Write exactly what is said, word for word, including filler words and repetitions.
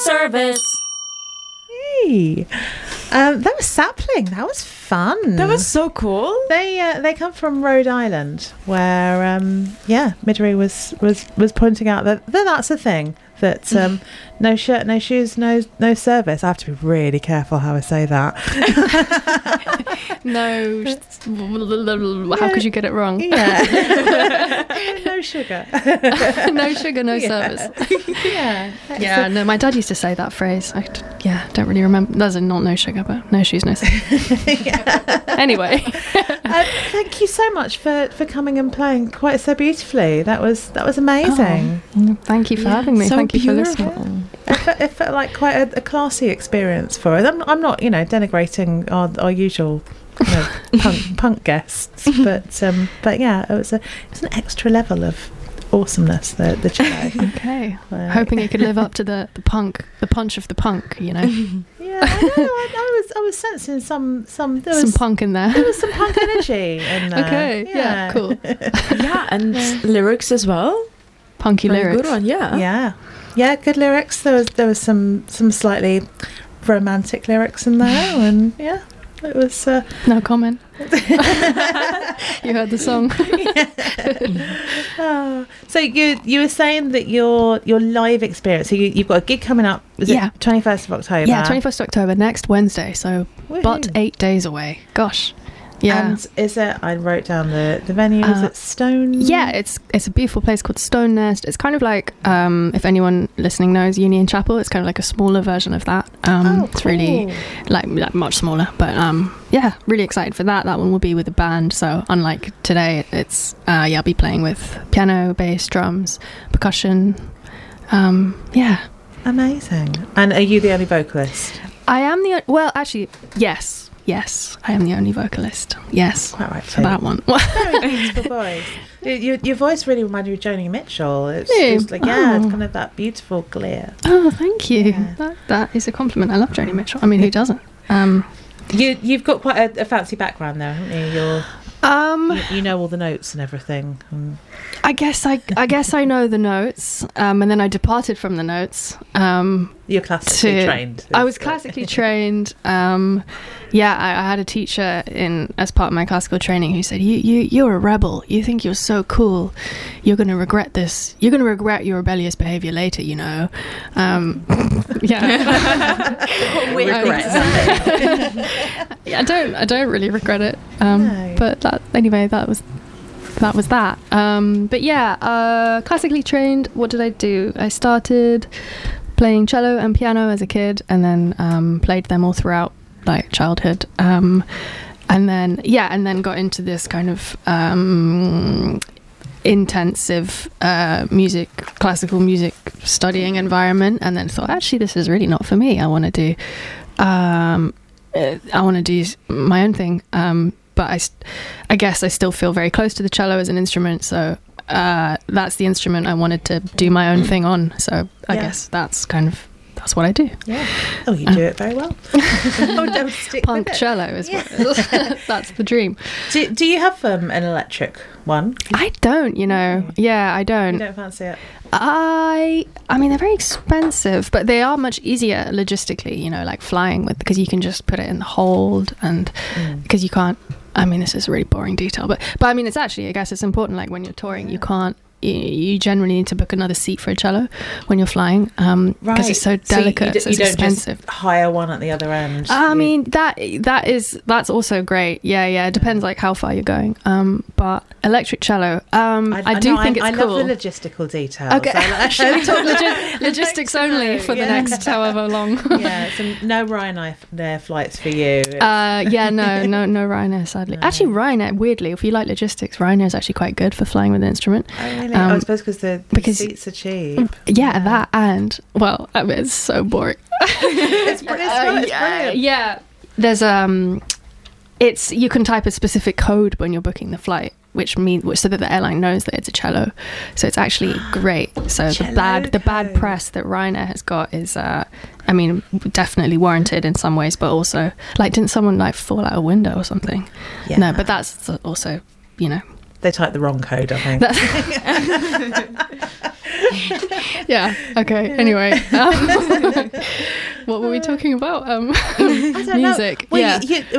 Service. Hey, um, that was Sapling. That was fun. That was so cool. They uh, they come from Rhode Island, where um, yeah, Midori was, was was pointing out that, that that's a thing. That um, no shirt, no shoes, no no service. I have to be really careful how I say that. No, how could you get it wrong? Yeah. No sugar. No sugar, no Yeah. service. Yeah. Yeah, no, my dad used to say that phrase. I d- yeah, don't really remember. That's a not no sugar, but no shoes, no service. Anyway. Uh, thank you so much for, for coming and playing quite so beautifully. That was that was amazing. Oh, thank you for Yeah, having me. so Thank you for beautiful. listening. It, felt, it felt like quite a, a classy experience for us. I'm, I'm not, you know, denigrating our, our usual you know, punk, punk guests, but um, but yeah, it was a it was an extra level of awesomeness. The the cello. Okay. Like- Hoping it could live up to the, the punk, the punch of the punk, you know. Yeah, I know. I, I was I was sensing some some there was Some punk in there. there was some punk energy in there. Okay, yeah, cool. Yeah, and lyrics as well. Punky Very lyrics. good one, yeah. Yeah, yeah, good lyrics. There was there was some some slightly romantic lyrics in there, and yeah, it was. Uh, No comment. You heard the song. oh. So you you were saying that your your live experience. So you, you've got a gig coming up. Is Yeah. it twenty first of October? Yeah, twenty-first of October, next Wednesday, so Woohoo. but eight days away. Gosh. Yeah. And is it? I wrote down the the venue. Is Uh, it Stone? Yeah, it's it's a beautiful place called Stone Nest. It's kind of like, um, if anyone listening knows Union Chapel, it's kind of like a smaller version of that. Um, Oh, It's really cool. like, like much smaller, but um, yeah, really excited for that. That one will be with a band. So unlike today, it's uh, yeah, I'll be playing with piano, bass, drums, percussion. Um, yeah, Amazing. And are you the only vocalist? I am the well, actually, yes, yes, I am the only vocalist. Yes, Quite right. for that one. Very beautiful voice. Your, your, your voice really reminded me of Joni Mitchell. It's Yeah. just like, yeah, it's Oh. kind of that beautiful clear. Oh, thank you. Yeah. That, that is a compliment. I love Joni Mitchell. I mean, who doesn't? Um, You, you've got quite a, a fancy background there, haven't you? You're, um, you? You know all the notes and everything. And I guess I, I guess I know the notes, um, and then I departed from the notes. Um, you're classically to- trained. I was classically trained. Um, yeah, I, I had a teacher in as part of my classical training who said, "You, you, you're a rebel. You think you're so cool. You're going to regret this. You're going to regret your rebellious behaviour later. You know." Um, yeah. We regret nothing. Yeah, I don't. I don't really regret it. Um, No. But that, anyway, that was that was that. Um, but yeah, uh, classically trained. What did I do? I started playing cello and piano as a kid, and then um, played them all throughout like childhood. Um, and then yeah, and then got into this kind of um, intensive uh, music, classical music studying environment, and then thought, actually, this is really not for me. I want to do. Um, uh, I want to do my own thing, um, but I, st- I guess I still feel very close to the cello as an instrument, so uh, that's the instrument I wanted to do my own thing on. So I Yeah. guess that's kind of that's what I do. Yeah. Oh, you do it very well. Oh, don't stick Punk with it. cello is what that's the dream. Do, do you have um, an electric one? I don't, you know. Yeah, I You don't. don't fancy it? I I mean, they're very expensive, but they are much easier logistically, you know, like flying with, because you can just put it in the hold, and because you can't, I mean, this is a really boring detail, but but I mean, it's actually, I guess it's important, like when you're touring, you can't, you, you generally need to book another seat for a cello when you're flying, um because it's so delicate, you, d- so you it's don't expensive. just hire one at the other end. I You- mean, that that is that's also great. Yeah, yeah. It depends like how far you're going. Um, but electric cello, um, I, do no, think I, it's I cool. love the logistical details. Okay, I like- should we talk logi- logistics I like to only know, for the yeah. next however long? Yeah, so no Ryanair Air flights for you. It's- Uh, yeah, no, no, no Ryanair, sadly. No. Actually, Ryanair, weirdly, if you like logistics, Ryanair is actually quite good for flying with an instrument. oh, really? um, oh, I suppose because the, the because- seats are cheap. Yeah, that and, well, I mean, it's so boring. It's, br- it's, Uh, it's yeah, brilliant. yeah. There's, um, it's, you can type a specific code when you're booking the flight, which means, which, so that the airline knows that it's a cello. So it's actually great. So the Cello bad, the bad code. press that Ryanair has got is, uh, I mean, definitely warranted in some ways, but also, like, didn't someone like fall out a window or something? Yeah. No, but that's also, you know, They typed the wrong code, I think. that's Yeah. Okay. Anyway, um, what were we talking about? Um, I don't music. know. Well, yeah. you, you,